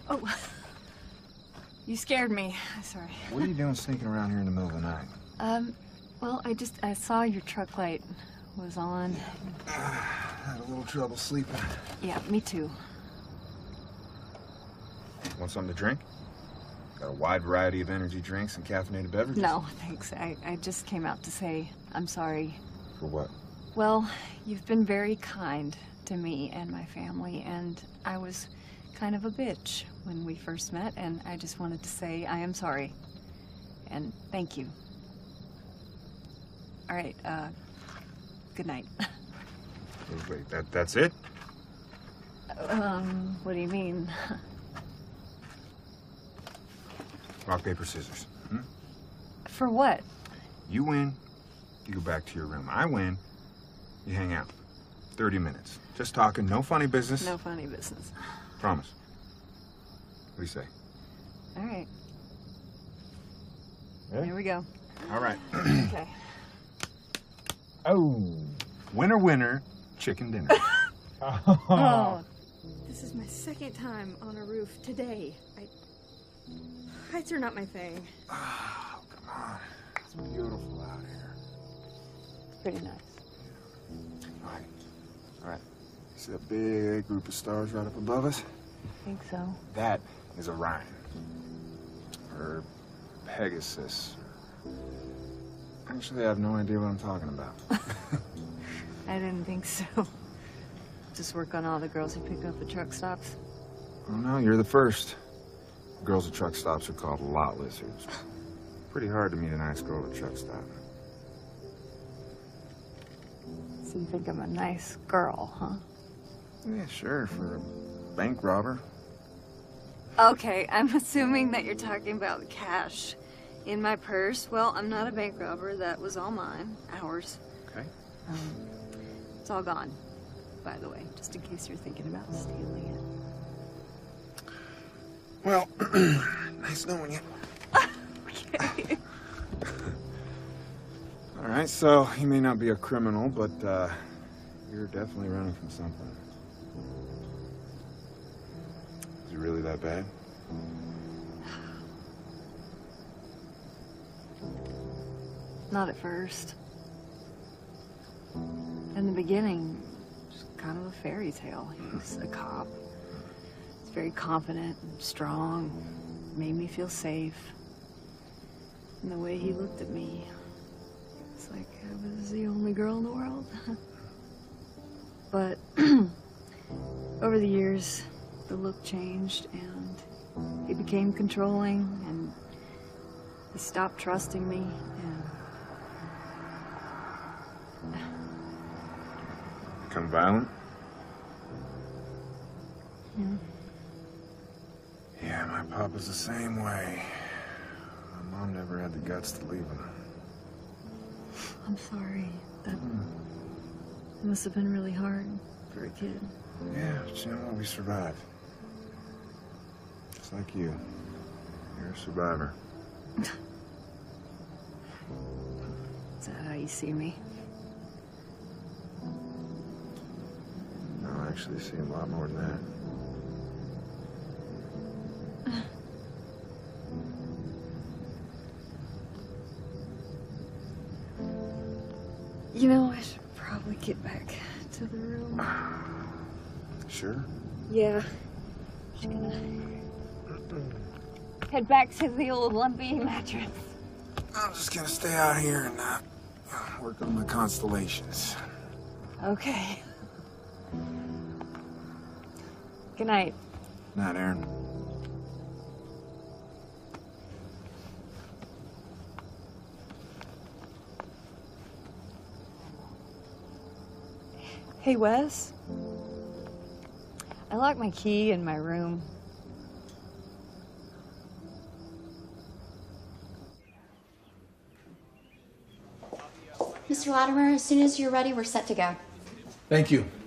Oh, you scared me. Sorry. What are you doing sneaking around here in the middle of the night? Well, I saw your truck light was on. Had a little trouble sleeping. Yeah, me too. Want something to drink? Got a wide variety of energy drinks and caffeinated beverages? No, thanks. I just came out to say I'm sorry. For what? Well, you've been very kind to me and my family, and I was kind of a bitch when we first met, and I just wanted to say I am sorry. And thank you. All right, good night. Wait, that's it? What do you mean? Rock, paper, scissors. Hmm? For what? You win, you go back to your room. I win, you hang out. 30 minutes. Just talking, no funny business. No funny business. Promise. What do you say? All right. Yeah? Here we go. All right. Okay. Oh, winner, winner, chicken dinner. Oh, this is my second time on a roof today. Heights are not my thing. Oh, come on. It's beautiful out here. It's pretty nice. All right. All right. You see that big group of stars right up above us? I think so. That is Orion. Or Pegasus. Actually, I have no idea what I'm talking about. I didn't think so. Just work on all the girls who pick up at truck stops. Oh, no, you're the first. Girls at truck stops are called lot lizards. Pretty hard to meet a nice girl at a truck stop. So you think I'm a nice girl, huh? Yeah, sure, for a bank robber. Okay, I'm assuming that you're talking about cash in my purse. Well, I'm not a bank robber. That was all mine. Ours. Okay. It's all gone, by the way, just in case you're thinking about stealing it. Well, nice knowing you. Okay. All right, so you may not be a criminal, but you're definitely running from something. Is it really that bad? Not at first. In the beginning, just kind of a fairy tale. He was a cop. He's very confident and strong. Made me feel safe. And the way he looked at me, it's like I was the only girl in the world. But over the years, the look changed and he became controlling and he stopped trusting me and Become violent? yeah. Yeah, my papa's the same way. My mom never had the guts to leave him. I'm sorry. That must have been really hard for a kid. Yeah, but you know what? We survived. Just like you. You're a survivor. Is that how you see me? No, I actually see a lot more than that. You know, I should probably get back to the room. Sure? Yeah. Just gonna head back to the old lumpy mattress. I'm just gonna stay out here and work on my constellations. Okay. Good night. Night, Aaron. Hey, Wes. I locked my key in my room. Mr. Latimer, as soon as you're ready, we're set to go. Thank you.